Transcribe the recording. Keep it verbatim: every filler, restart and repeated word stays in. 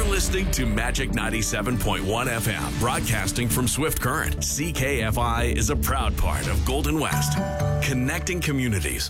listening to Magic ninety-seven point one F M, broadcasting from Swift Current. C K F I is a proud part of Golden West, connecting communities.